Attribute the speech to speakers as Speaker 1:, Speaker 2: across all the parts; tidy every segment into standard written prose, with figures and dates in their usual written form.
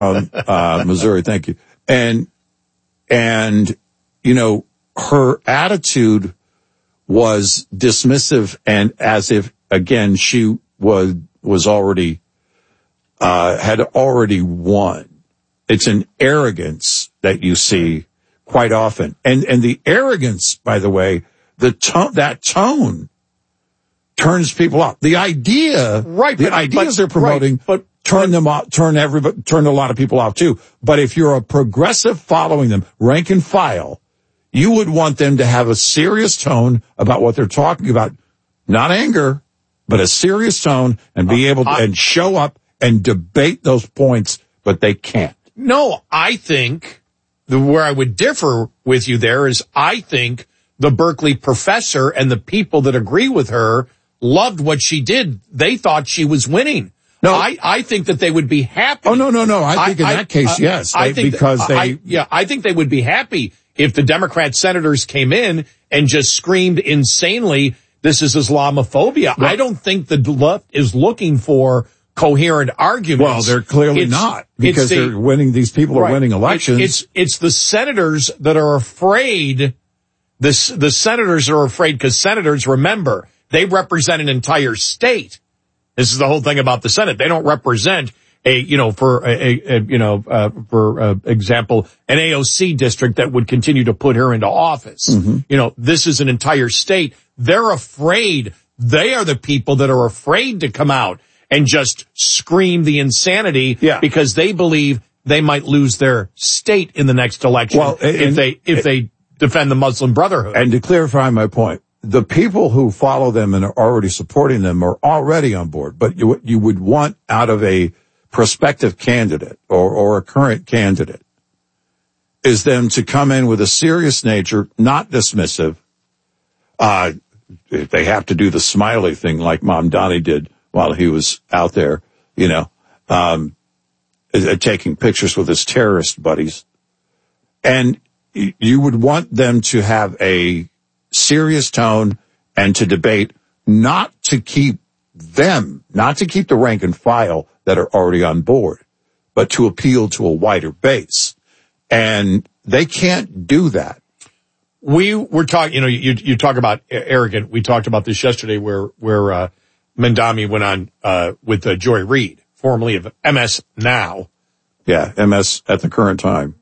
Speaker 1: Missouri. Thank you. And, her attitude was dismissive and as if, again, she was already, had already won. It's an arrogance that you see quite often. And the arrogance, by the way, that tone turns people off. The idea, the ideas they're promoting, turn a lot of people off too. But if you're a progressive following them, rank and file, you would want them to have a serious tone about what they're talking about. Not anger, but a serious tone and be able to and show up and debate those points, but they can't.
Speaker 2: No, I think where I would differ with you there is I think the Berkeley professor and the people that agree with her loved what she did. They thought she was winning. No, I think that they would be happy.
Speaker 1: Oh, no. I think in that case, yes.
Speaker 2: I think they would be happy if the Democrat senators came in and just screamed insanely, this is Islamophobia. Well, I don't think the left is looking for coherent arguments.
Speaker 1: Well, they're clearly not, because they're winning. These people are winning elections.
Speaker 2: It's the senators that are afraid. The senators are afraid because senators, remember, they represent an entire state. This is the whole thing about the Senate. They don't represent for example, an AOC district that would continue to put her into office. Mm-hmm. This is an entire state. They're afraid. They are the people that are afraid to come out and just scream the insanity because they believe they might lose their state in the next election if they defend the Muslim Brotherhood.
Speaker 1: And to clarify my point, the people who follow them and are already supporting them are already on board. But you would want out of a prospective candidate or a current candidate is them to come in with a serious nature, not dismissive. They have to do the smiley thing like Mamdani did while he was out there, taking pictures with his terrorist buddies. And you would want them to have a serious tone and to debate, not to keep the rank and file that are already on board, but to appeal to a wider base. And they can't do that.
Speaker 2: We were talking, you talk about arrogant. We talked about this yesterday where Mamdani went on, with Joy Reid, formerly of MS Now.
Speaker 1: Yeah, MS at the current time.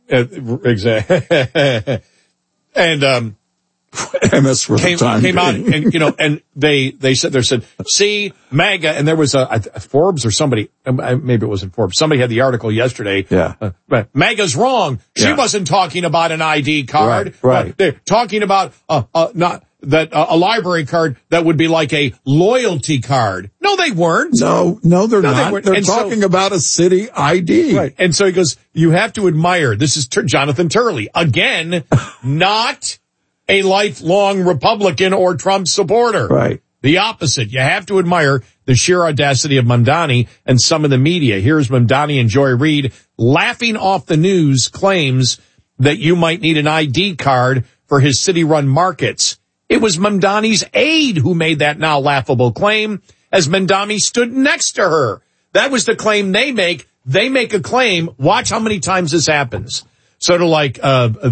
Speaker 2: Exactly. And,
Speaker 1: MS for the time
Speaker 2: came out and they said, see, MAGA, and there was a Forbes or somebody, maybe it wasn't Forbes, somebody had the article yesterday.
Speaker 1: Yeah.
Speaker 2: MAGA's wrong. She wasn't talking about an ID card.
Speaker 1: Right.
Speaker 2: They're talking about, not that, a library card that would be like a loyalty card. No, they weren't.
Speaker 1: No, they're not. They're talking about a city ID.
Speaker 2: Right. And so he goes, you have to admire, this is Jonathan Turley, again, not a lifelong Republican or Trump supporter.
Speaker 1: Right.
Speaker 2: The opposite. You have to admire the sheer audacity of Mamdani and some of the media. Here's Mamdani and Joy Reid laughing off the news claims that you might need an ID card for his city-run markets. It was Mamdani's aide who made that now laughable claim as Mamdani stood next to her. That was the claim they make. They make a claim. Watch how many times this happens. Sort of like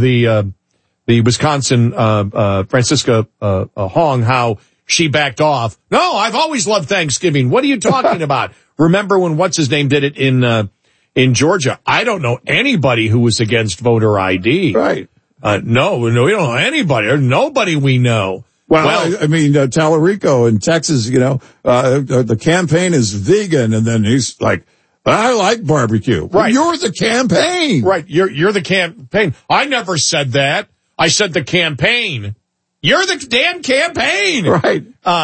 Speaker 2: the Wisconsin Francisca Hong, how she backed off. No, I've always loved Thanksgiving. What are you talking about? Remember when what's-his-name did it in Georgia? I don't know anybody who was against voter ID.
Speaker 1: Right.
Speaker 2: No, we don't know anybody. There's nobody we know.
Speaker 1: Well, I mean, Tallarico in Texas, the campaign is vegan, and then he's like, I like barbecue.
Speaker 2: Right.
Speaker 1: You're the campaign.
Speaker 2: Right. You're the campaign. I never said that. I said the campaign. You're the damn campaign.
Speaker 1: Right.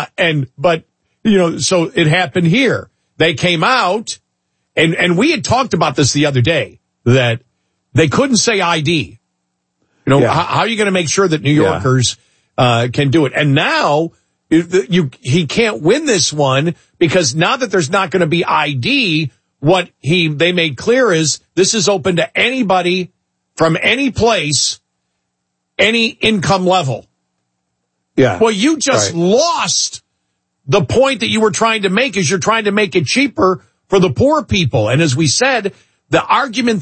Speaker 2: So it happened here. They came out and we had talked about this the other day that they couldn't say ID. How are you going to make sure that New Yorkers, can do it? And now he can't win this one because now that there's not going to be ID, what they made clear is this is open to anybody from any place, any income level.
Speaker 1: Yeah.
Speaker 2: Well, you just lost the point that you were trying to make is you're trying to make it cheaper for the poor people. And as we said, the argument